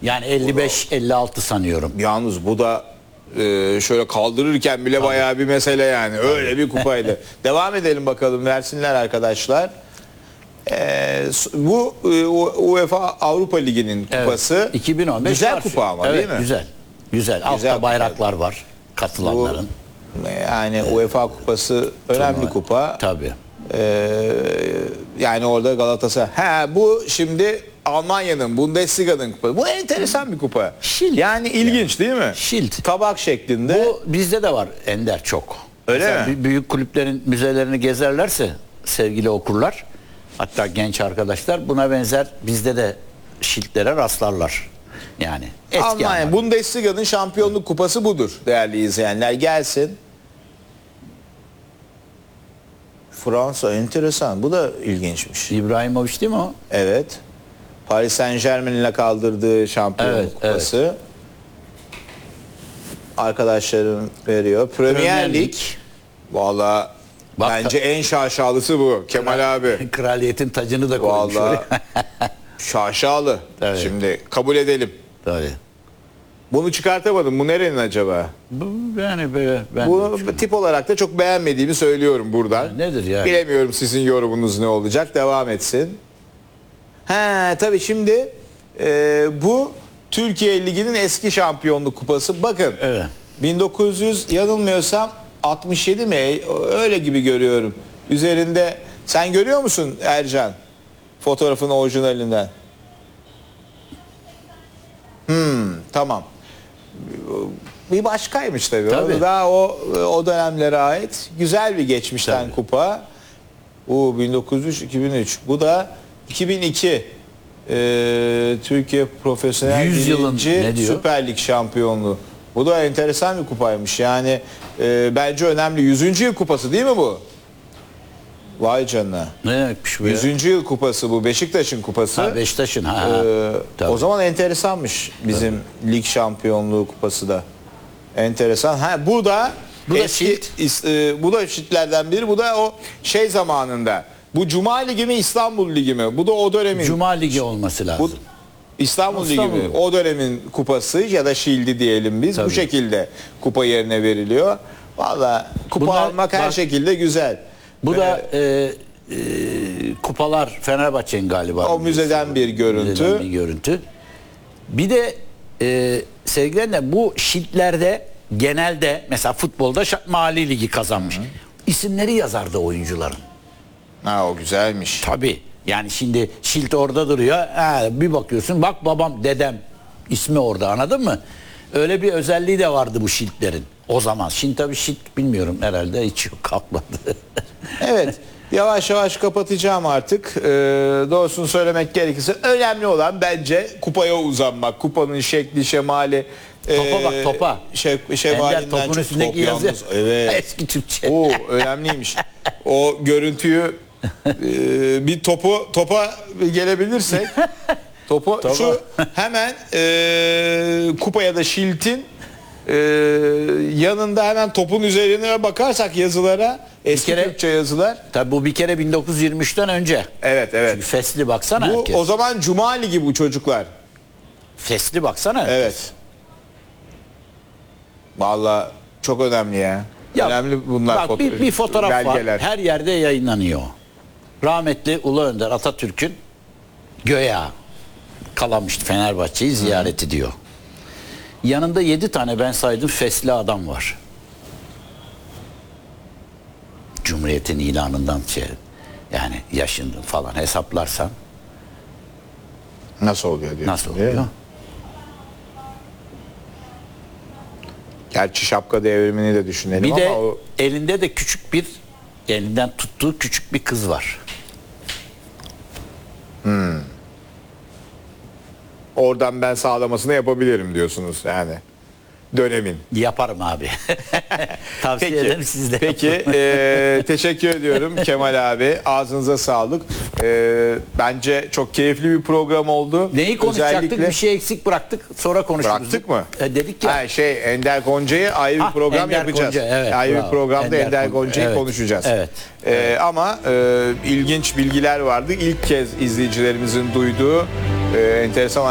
Yani 55-56 sanıyorum. Yalnız bu da şöyle kaldırırken bile bayağı bir mesele yani. Öyle bir kupaydı. Devam edelim bakalım, versinler arkadaşlar. Bu UEFA Avrupa Ligi'nin kupası. Evet, 2015 güzel var. kupa ama, evet, değil mi? Güzel. Güzel. Altta bayraklar var katılanların. Yani UEFA kupası önemli kupa. Tabii. Yani orada Galatasaray. Bu şimdi Almanya'nın, Bundesliga'nın kupası. Bu enteresan bir kupa. Schild. Yani ilginç değil mi? Schild. Tabak şeklinde. Bu bizde de var Ender çok. Öyle mesela mi? Büyük kulüplerin müzelerini gezerlerse sevgili okurlar, hatta genç arkadaşlar, buna benzer bizde de Schild'lere rastlarlar. Yani eski Almanya, Bundesliga'nın şampiyonluk kupası budur değerli izleyenler. Gelsin. Fransa enteresan. Bu da ilginçmiş. İbrahimovic değil mi o? Evet. Paris Saint-Germain ile kaldırdığı şampiyonluk Evet, kupası. Arkadaşlarım veriyor. Premier Lig. Valla bence en şaşalısı bu Kemal abi. Kraliyetin tacını da koymuş Vallahi oraya. şaşalı. Evet. Şimdi kabul edelim. Tabii. Bunu çıkartamadım. Bu nerenin acaba? Yani böyle ben Bu tip olarak da çok beğenmediğimi söylüyorum buradan. nedir yani? Bilemiyorum sizin yorumunuz ne olacak. Devam etsin. Tabii şimdi bu Türkiye Ligi'nin eski şampiyonluk kupası. Bakın. Evet. 1900 yanılmıyorsam 67 mi? Öyle gibi görüyorum. Üzerinde sen görüyor musun Ercan? Fotoğrafın orijinalinden. Tamam. Bir başkaymış tabii. Tabii. Daha o dönemlere ait güzel bir geçmişten Tabii. kupa. Bu 1903-2003. Bu da 2002 Türkiye Profesyonel 100 yılın ne diyor? Süper Lig şampiyonluğu. Bu da enteresan bir kupaymış. Yani bence önemli. 100. yıl kupası değil mi bu? Vay canına. Ne demekmiş bu ya? 100. yıl kupası bu. Beşiktaş'ın kupası. Ha, Beşiktaş'ın. O zaman enteresanmış bizim lig şampiyonluğu kupası da. Enteresan. Bu da Schild. bu da Schild'lerden biri. Bu da o şey zamanında. Bu Cuma Ligi mi, İstanbul Ligi mi? Bu da o dönemin. Cuma Ligi olması lazım. Bu İstanbul Ligi mi? O dönemin kupası ya da Schild'i diyelim biz. Tabii. Bu şekilde kupa yerine veriliyor. Valla kupa almak her şekilde güzel. Bu da kupalar Fenerbahçe'nin galiba. O müzeden bir görüntü. Müzeden bir görüntü. Bir de sevgilerine bu Schild'lerde genelde mesela futbolda Mali Ligi kazanmış. İsimleri yazardı oyuncuların. O güzelmiş. Tabii. Yani şimdi Schild orada duruyor. Bir bakıyorsun, bak babam, dedem ismi orada, anladın mı? Öyle bir özelliği de vardı bu Schild'lerin o zaman. Şimdi tabii Schild bilmiyorum, herhalde hiç yok, kalmadı. Evet. Yavaş yavaş kapatacağım artık. Doğrusunu söylemek gerekirse önemli olan bence kupaya uzanmak. Kupanın şekli, şemali. Topa bak, topa. Şemalinden topun çok üstündeki top yazı. yalnız. Evet. Eski Türkçe. Önemliymiş. O görüntüyü bir topa gelebilirsek şu hemen kupaya da Schild'in yanında hemen topun üzerine bakarsak yazılara, eski Türkçe yazılar. Tabii bu bir kere 1923'ten önce. Evet. Çünkü fesli baksana Bu herkes. o zaman Cuma Ligi bu çocuklar. Fesli baksana herkes. Evet. Vallahi çok önemli ya. Önemli bunlar. Bak, bir fotoğraf belgeler. var. Her yerde yayınlanıyor. Rahmetli Ulu Önder Atatürk'ün göya kalamıştı, Fenerbahçe'yi ziyaret ediyor. Yanında 7 tane ben saydım fesli adam var. Cumhuriyet'in ilanından yani yaşını falan hesaplarsan nasıl oluyor diyor. nasıl oluyor? Gerçi şapka devrimini de düşünelim Bir de ama elinde de elinden tuttuğu küçük bir kız var. oradan ben sağlamasını yapabilirim diyorsunuz yani. Dönemin. Yaparım abi. Tavsiye ederim, siz de. Peki teşekkür ediyorum Kemal abi. Ağzınıza sağlık. Bence çok keyifli bir program oldu. Neyi konuşacaktık? Özellikle... Bir şey eksik bıraktık. Sonra konuşuruz. Bıraktık mı? Dedik ya. Ender Gonca'yı ayrı bir program Ender yapacağız. Gonca, evet, ayrı bravo. bir programda Ender Gonca, Gonca'yı evet, konuşacağız. evet. Ama ilginç bilgiler vardı. İlk kez izleyicilerimizin duyduğu enteresan